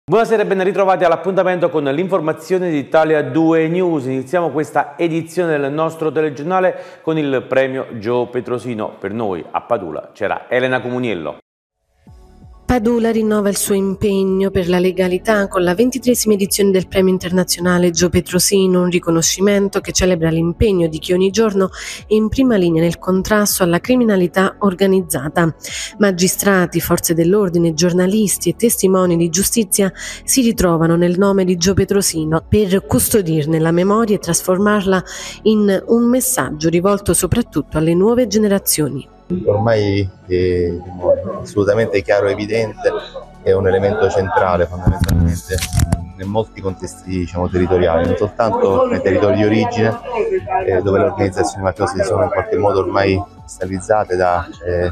Buonasera e ben ritrovati all'appuntamento con l'informazione di Italia 2 News. Iniziamo questa edizione del nostro telegiornale con il premio Gio Petrosino. Per noi a Padula c'era Elena Comuniello. Padula rinnova il suo impegno per la legalità con la 23esima edizione del Premio Internazionale Gio Petrosino, un riconoscimento che celebra l'impegno di chi ogni giorno è in prima linea nel contrasto alla criminalità organizzata. Magistrati, forze dell'ordine, giornalisti e testimoni di giustizia si ritrovano nel nome di Gio Petrosino per custodirne la memoria e trasformarla in un messaggio rivolto soprattutto alle nuove generazioni. Ormai è assolutamente chiaro e evidente, è un elemento centrale fondamentalmente in molti contesti territoriali, non soltanto nei territori di origine dove le organizzazioni mafiose si sono in qualche modo ormai kristallizzate da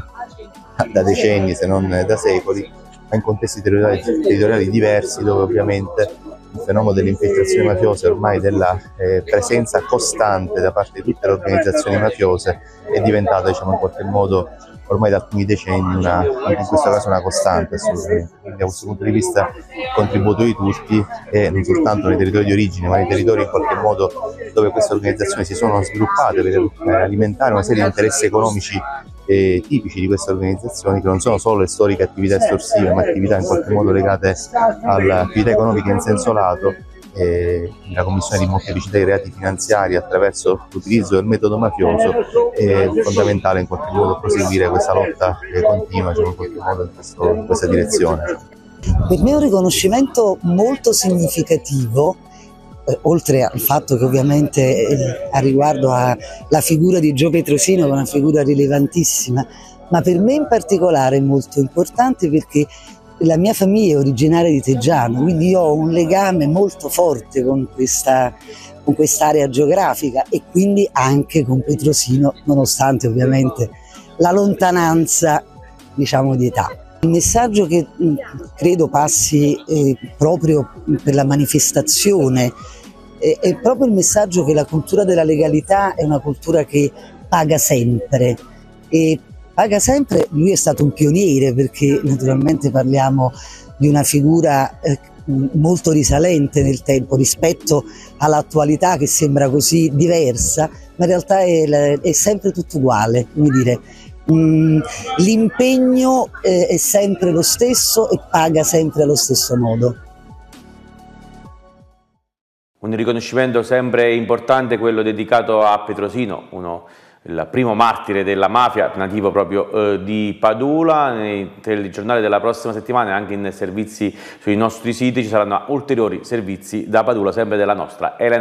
decenni se non da secoli, ma in contesti territoriali diversi dove ovviamente il fenomeno delle infiltrazioni mafiose, ormai della presenza costante da parte di tutte le organizzazioni mafiose, è diventata in qualche modo ormai da alcuni decenni anche in questo caso una costante assolutamente. Quindi da questo punto di vista il contributo di tutti è non soltanto nei territori di origine ma nei territori in qualche modo dove queste organizzazioni si sono sviluppate per alimentare una serie di interessi economici tipici di queste organizzazioni, che non sono solo le storiche attività estorsive ma attività in qualche modo legate all'attività economica in senso lato, la commissione di molteplicità di reati finanziari attraverso l'utilizzo del metodo mafioso. È fondamentale in qualche modo proseguire questa lotta continua in qualche modo in questa direzione. Per me è un riconoscimento molto significativo, oltre al fatto che ovviamente a riguardo alla figura di Gio Petrosino, che è una figura rilevantissima, ma per me in particolare è molto importante perché la mia famiglia è originaria di Teggiano, quindi io ho un legame molto forte con quest'area geografica e quindi anche con Petrosino, nonostante ovviamente la lontananza di età. Il messaggio che credo passi proprio per la manifestazione è proprio il messaggio che la cultura della legalità è una cultura che paga sempre. E paga sempre, lui è stato un pioniere perché naturalmente parliamo di una figura molto risalente nel tempo rispetto all'attualità che sembra così diversa, ma in realtà è sempre tutto uguale, come dire. L'impegno è sempre lo stesso e paga sempre allo stesso modo. Un riconoscimento sempre importante, quello dedicato a Petrosino, il primo martire della mafia, nativo proprio di Padula. Nei telegiornali della prossima settimana e anche in servizi sui nostri siti ci saranno ulteriori servizi da Padula, sempre della nostra Elena